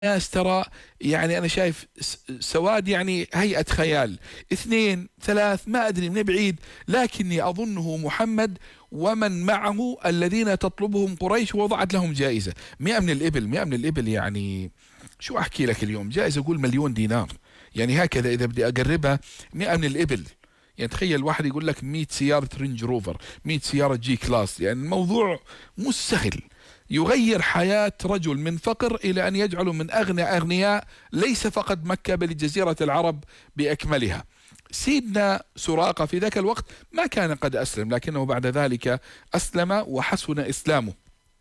ناس ترى يعني أنا شايف سواد، يعني هيئة خيال، اثنين ثلاث ما أدري من بعيد، لكني أظنه محمد ومن معه الذين تطلبهم قريش، ووضعت لهم جائزة 100 من الإبل. 100 من الإبل يعني شو أحكي لك، اليوم جائزة أقول مليون دينار، يعني هكذا إذا بدي أقربها 100 من الإبل. يعني تخيل واحد يقول لك 100 سيارة رينج روفر، 100 سيارة جي كلاس، يعني الموضوع مش سهل. يغير حياة رجل من فقر إلى أن يجعله من أغنى أغنياء، ليس فقط مكة بل جزيرة العرب بأكملها. سيدنا سراقة في ذاك الوقت ما كان قد أسلم، لكنه بعد ذلك أسلم وحسن إسلامه.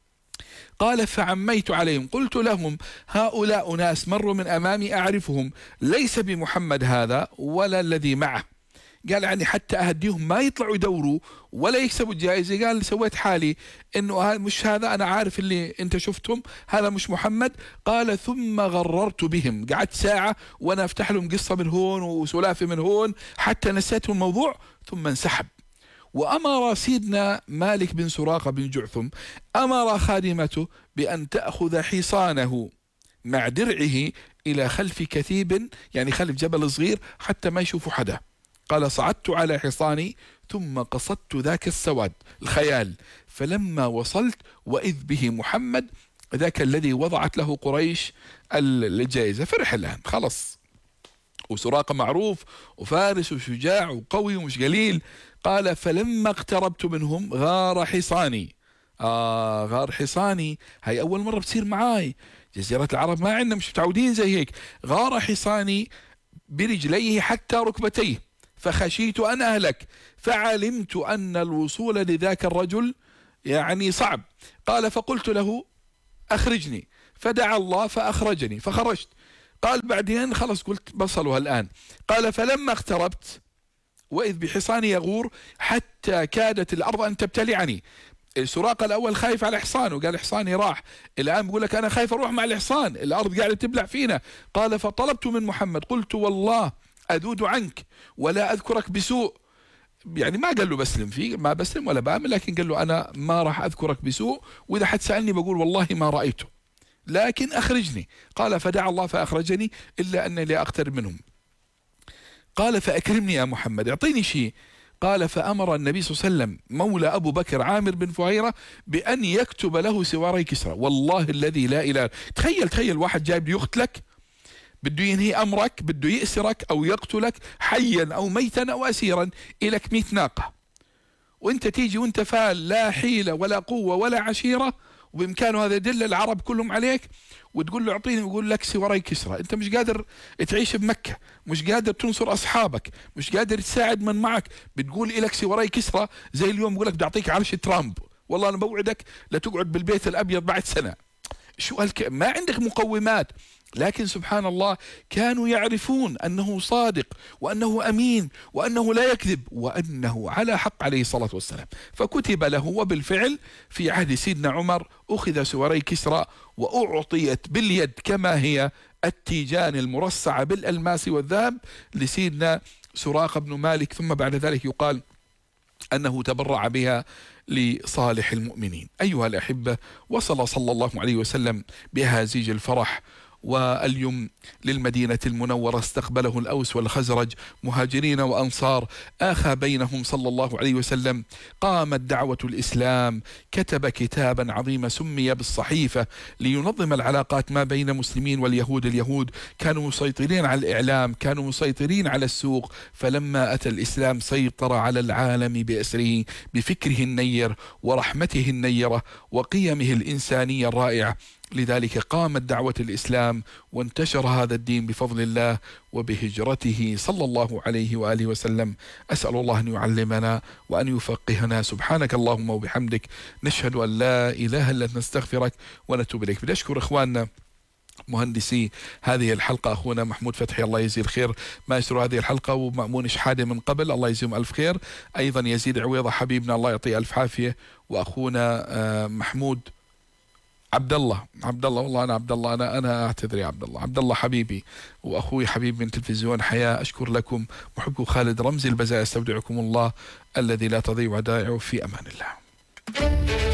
قال فعميت عليهم، قلت لهم هؤلاء ناس مروا من أمامي أعرفهم، ليس بمحمد هذا ولا الذي معه. قال يعني حتى أهديهم ما يطلعوا يدوروا ولا يكسبوا الجائزة. قال سويت حالي إنه مش هذا، أنا عارف اللي أنت شفتهم هذا مش محمد. قال ثم غررت بهم، قعدت ساعة وأنا أفتح لهم قصة من هون وسلافة من هون حتى نسيت الموضوع، ثم انسحب. وأمر سيدنا مالك بن سراقة بن جعثم، أمر خادمته بأن تأخذ حصانه مع درعه إلى خلف كثيب، يعني خلف جبل صغير حتى ما يشوفوا حدا. قال صعدت على حصاني ثم قصدت ذاك السواد الخيال، فلما وصلت وإذ به محمد ذاك الذي وضعت له قريش الجائزة. فرح الآن خلص، وسراقة معروف وفارس وشجاع وقوي ومش قليل. قال فلما اقتربت منهم غار حصاني. غار حصاني هاي أول مرة بتصير معاي، جزيرة العرب ما عندنا، مش متعودين زي هيك. غار حصاني برجليه حتى ركبتيه، فخشيت أن أهلك، فعلمت أن الوصول لذاك الرجل يعني صعب. قال فقلت له أخرجني، فدعا الله فأخرجني فخرجت. قال بعدين خلص قلت بصلوا الآن. قال فلما اقتربت وإذ بحصاني يغور حتى كادت الأرض أن تبتلعني. سراقة الأول خايف على حصانه، قال حصاني راح، الآن بيقول لك أنا خايف أروح مع الحصان، الأرض قاعدة تبلع فينا. قال فطلبت من محمد، قلت والله أذود عنك ولا أذكرك بسوء. يعني ما قال له بسلم فيه، ما بسلم ولا بعمل، لكن قال له أنا ما راح أذكرك بسوء، وإذا حد سألني بقول والله ما رأيته، لكن أخرجني. قال فدعا الله فأخرجني إلا أني لا أقترب منهم. قال فأكرمني يا محمد، اعطيني شيء. قال فأمر النبي صلى الله عليه وسلم مولى أبو بكر عامر بن فهيرة بأن يكتب له سواري كسرى. والله الذي لا إله، تخيل واحد جاي بده يقتلك، بده ينهي أمرك، بده يأسرك أو يقتلك حيا أو ميتا أو أسيرا، إلك 100 ناقة، وانت تيجي وانت فال لا حيلة ولا قوة ولا عشيرة، وبإمكانه هذا يدل العرب كلهم عليك، وتقول له اعطيني، ويقول لك سواري كسرى. انت مش قادر تعيش بمكة، مش قادر تنصر اصحابك، مش قادر تساعد من معك، بتقول إلك سواري كسرى. زي اليوم بقول لك بدي اعطيك عرش ترامب، والله انا بوعدك لتقعد بالبيت الابيض بعد سنة. شو ما عندك مقومات. لكن سبحان الله كانوا يعرفون أنه صادق وأنه أمين وأنه لا يكذب وأنه على حق عليه الصلاة والسلام. فكتب له، وبالفعل في عهد سيدنا عمر أخذ سواري كسرى وأعطيت باليد كما هي التيجان المرصعة بالألماس والذهب لسيدنا سراقة بن مالك، ثم بعد ذلك يقال أنه تبرع بها لصالح المؤمنين. أيها الأحبة، وصل صلى الله عليه وسلم بهازيج الفرح واليم للمدينة المنورة، استقبله الأوس والخزرج مهاجرين وأنصار، آخى بينهم صلى الله عليه وسلم، قامت دعوة الإسلام، كتب كتابا عظيما سمي بالصحيفة لينظم العلاقات ما بين مسلمين واليهود. اليهود كانوا مسيطرين على الإعلام، كانوا مسيطرين على السوق، فلما أتى الإسلام سيطر على العالم بأسره، بفكره النير ورحمته النيرة وقيمه الإنسانية الرائعة. لذلك قامت دعوة الإسلام وانتشر هذا الدين بفضل الله وبهجرته صلى الله عليه وآله وسلم. أسأل الله أن يعلمنا وأن يفقهنا. سبحانك اللهم وبحمدك، نشهد أن لا إله إلا أنت، نستغفرك ونتوب إليك. بدي أشكر إخواننا مهندسي هذه الحلقة، أخونا محمود فتحي الله يجزيه الخير ما يسر هذه الحلقة، ومأمون شحادة من قبل الله يجزيهم ألف خير، أيضا يزيد عويضة حبيبنا الله يعطيه ألف عافية، وأخونا محمود عبد الله والله أنا عبد الله، أنا أعتذر يا عبد الله حبيبي وأخوي حبيب من تلفزيون حياة. أشكر لكم، محبكم خالد رمزي البزايا، استودعكم الله الذي لا تضيع ودائعه، في أمان الله.